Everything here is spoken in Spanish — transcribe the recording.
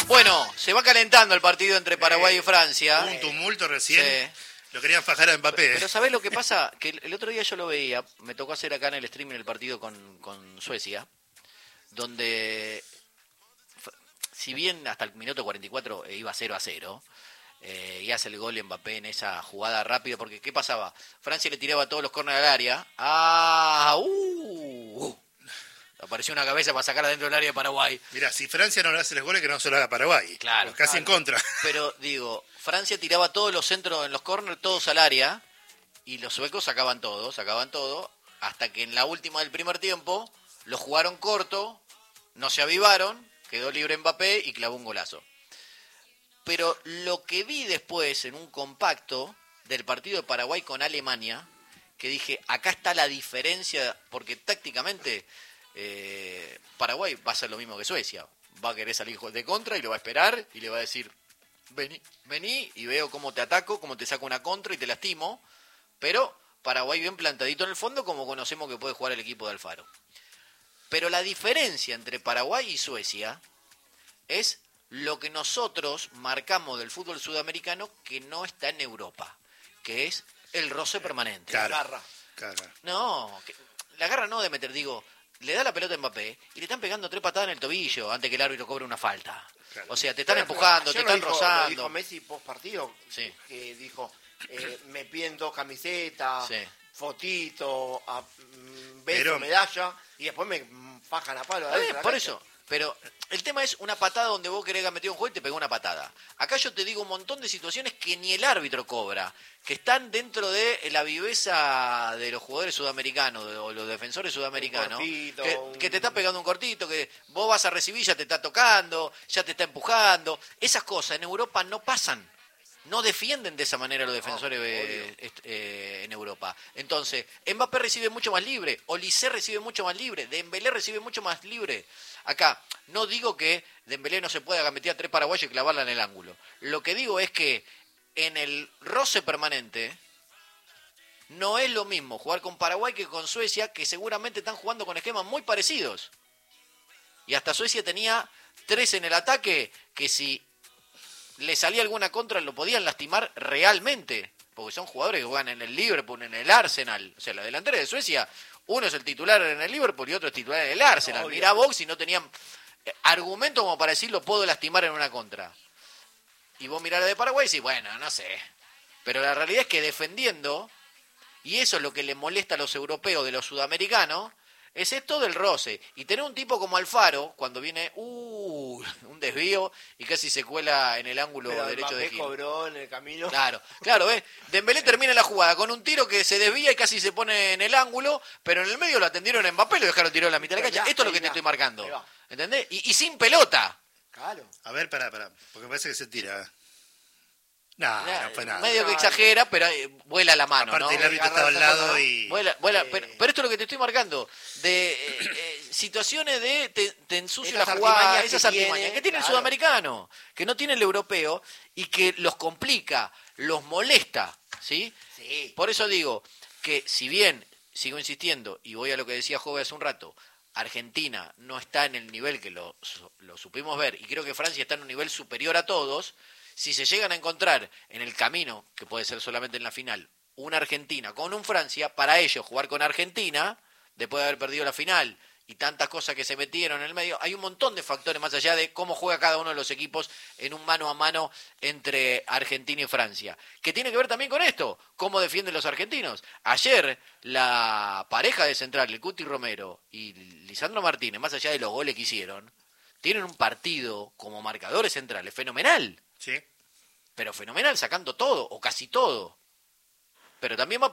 Bueno, se va calentando el partido entre Paraguay y Francia. Hubo un tumulto recién. Sí. Lo querían fajar a Mbappé. Pero ¿sabés lo que pasa? Que el otro día yo lo veía, me tocó hacer acá en el streaming el partido con Suecia, donde, si bien hasta el minuto 44 iba 0-0, y hace el gol Mbappé en esa jugada rápida, porque ¿qué pasaba? Francia le tiraba todos los córneres al área. Apareció una cabeza para sacar adentro del área de Paraguay. Mirá, si Francia no le hace los goles, que no se lo haga Paraguay. Claro. Casi en contra. Pero digo, Francia tiraba todos los centros en los córneres, todos al área, y los suecos sacaban todo, hasta que en la última del primer tiempo lo jugaron corto, no se avivaron, quedó libre Mbappé y clavó un golazo. Pero lo que vi después en un compacto del partido de Paraguay con Alemania, que dije, acá está la diferencia, porque tácticamente Paraguay va a hacer lo mismo que Suecia. Va a querer salir de contra y lo va a esperar y le va a decir, vení y veo cómo te ataco, cómo te saco una contra y te lastimo. Pero Paraguay bien plantadito en el fondo, como conocemos que puede jugar el equipo de Alfaro. Pero la diferencia entre Paraguay y Suecia es lo que nosotros marcamos del fútbol sudamericano que no está en Europa, que es el roce permanente. Claro. La garra. Claro. No, la garra no de meter, digo, le da la pelota a Mbappé y le están pegando 3 patadas en el tobillo antes que el árbitro cobre una falta. Claro. O sea, te están empujando, te están rozando. Lo dijo Messi post partido, Sí. que dijo, me piden 2 camisetas, Sí. fotito, beso, Pero- medalla, y después me fajan a palo. adentro de la Por cancha. eso, pero el tema es una patada donde vos querés que metió un juego y te pegó una patada. Acá yo te digo un montón de situaciones que ni el árbitro cobra, que están dentro de la viveza de los jugadores sudamericanos o los defensores sudamericanos, cortito, que te está pegando un cortito, que vos vas a recibir, ya te está tocando, ya te está empujando. Esas cosas en Europa no pasan. No defienden de esa manera los defensores en Europa. Entonces, Mbappé recibe mucho más libre, Olise recibe mucho más libre, Dembélé recibe mucho más libre. Acá, no digo que Dembélé no se pueda gambetear 3 paraguayos y clavarla en el ángulo. Lo que digo es que en el roce permanente no es lo mismo jugar con Paraguay que con Suecia, que seguramente están jugando con esquemas muy parecidos. Y hasta Suecia tenía 3 en el ataque que si le salía alguna contra lo podían lastimar realmente, porque son jugadores que juegan en el Liverpool, en el Arsenal. O sea, la delantera de Suecia, uno es el titular en el Liverpool y otro es titular en el Arsenal. Obvio. Mirá vos si no tenían argumento como para decir lo puedo lastimar en una contra. Y vos mirás la de Paraguay y decís, bueno, no sé. Pero la realidad es que defendiendo, y eso es lo que le molesta a los europeos de los sudamericanos, es esto del roce. Y tener un tipo como Alfaro, cuando viene un desvío y casi se cuela en el ángulo Pero derecho de Mbappé Gil. cobró en el camino. Claro, ¿ves? Dembélé termina la jugada con un tiro que se desvía y casi se pone en el ángulo, pero en el medio lo atendieron a Mbappé y lo dejaron tirado en la mitad de la cancha. Ya, Esto es lo que ahí te va, estoy marcando. ahí va. ¿Entendés? Y sin pelota. Claro. A ver, pará, porque me parece que se tira. No fue nada. Medio que exagera, pero vuela la mano, Aparte ¿no? el árbitro estaba al lado y... Vuela, pero esto es lo que te estoy marcando, de situaciones de te ensucio la Esas jugada, artimañas esas que artimañas tiene, que tiene el claro. sudamericano, que no tiene el europeo y que los complica, los molesta, ¿sí? Sí. Por eso digo que si bien, sigo insistiendo, y voy a lo que decía Jove hace un rato, Argentina no está en el nivel que lo supimos ver, y creo que Francia está en un nivel superior a todos. Si se llegan a encontrar en el camino, que puede ser solamente en la final, una Argentina con un Francia, para ellos jugar con Argentina, después de haber perdido la final y tantas cosas que se metieron en el medio, hay un montón de factores más allá de cómo juega cada uno de los equipos en un mano a mano entre Argentina y Francia. Que tiene que ver también con esto, cómo defienden los argentinos. Ayer la pareja de central, el Cuti Romero y Lisandro Martínez, más allá de los goles que hicieron, tienen un partido como marcadores centrales fenomenal. Sí. Pero fenomenal, sacando todo, o casi todo. Pero también va